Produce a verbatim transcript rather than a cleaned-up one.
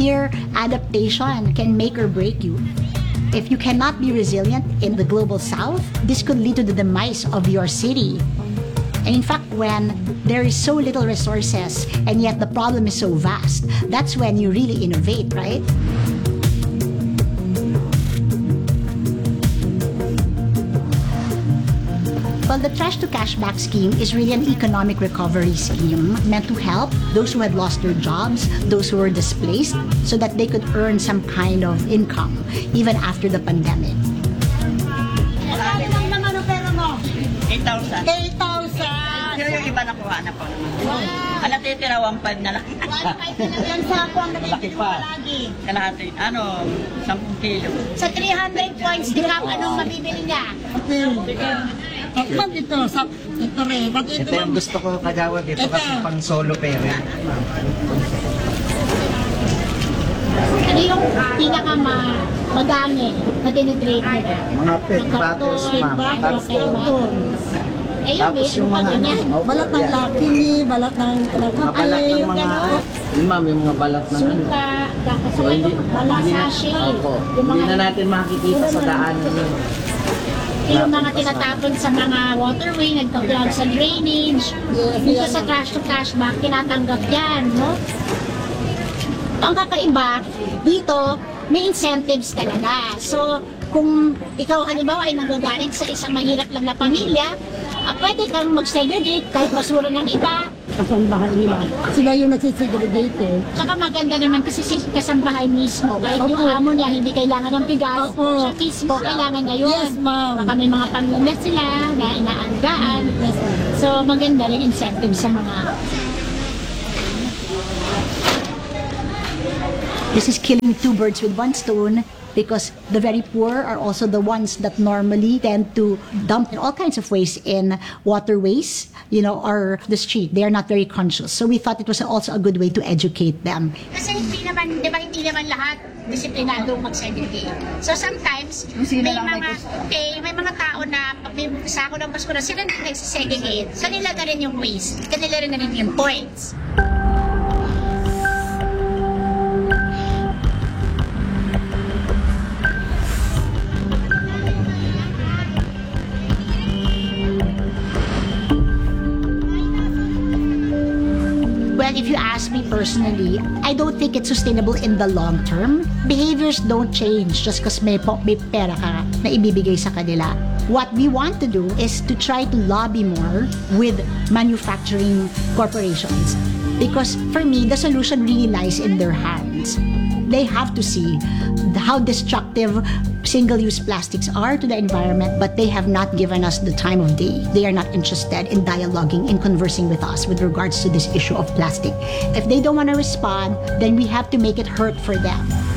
Mere adaptation can make or break you. If you cannot be resilient in the global south, this could lead to the demise of your city. And in fact, when there is so little resources and yet the problem is so vast, that's when you really innovate, right? Well, the Trash to Cashback scheme is really an economic recovery scheme meant to help those who had lost their jobs, those who were displaced, so that they could earn some kind of income even after the pandemic. Ano lang naman ang pera mo? eight thousand. eight thousand! Pero yung iba nakuha na po. Wow! Ang natitira, one five na lang. one five na lang yan sa ako ang nabibili mo lagi. Kalahati, ano, ten kilo. Sa three hundred points, dirham, anong mabibili niya? Okay. Ba't ito? Sa, ito rin. Ba't ito? Ito yung gusto ko kagawad ito Ito. kasi pang solo parent. Ano yung pinaka ma madami na dinitrade nila? Mga pet bottles, ma'am. Tapos Eh, yung Tapos yung mga ganyan. ano, Balat ng laki, balat ng mga balat ng mga, yun ma'am, yung mga balat ng ano. suka, tapos So, hindi, balat hindi, sachet. opo, Yung hindi mga- na natin makikita sa daanan yun. yung mga tinatapon sa mga waterway, nagka-clog sa drainage. Dito sa trash to cashback, tinatanggap yan, no? Ang kakaiba, dito, may incentives talaga. So, kung ikaw, halimbawa, ay nanggagaling sa isang mahirap lang na pamilya, ah, pwede kang mag-segregate kahit basura ng iba. Kasambahay nila. Sila yung nagsisegregate eh. Tsaka maganda naman kasi si kasambahay mismo. Kahit yung amo niya hindi kailangan ng bigas, siya mismo kailangan niya yun. Yes, ma'am. Baka may mga pamilya sila na inaanggaan. So maganda rin incentive sa mga... This is killing two birds with one stone, because the very poor are also the ones that normally tend to dump in all kinds of ways in waterways, you know, or the street. They are not very conscious. So we thought it was also a good way to educate them. Kasi hindi naman, di ba hindi naman lahat disiplinadong mag-segregate. So sometimes, may mga, okay, may mga tao na pag may sako ng basura, sila na nagsisegregate. Kanila na rin yung waste. Kanila rin na rin yung points. Well, if you ask me personally, I don't think it's sustainable in the long term. Behaviors don't change just because may, po- may pera ka na ibibigay sa kanila. What we want to do is to try to lobby more with manufacturing corporations. Because for me, the solution really lies in their hands. They have to see how destructive single-use plastics are to the environment, but they have not given us the time of day. They are not interested in dialoguing, in conversing with us with regards to this issue of plastic. If they don't want to respond, then we have to make it hurt for them.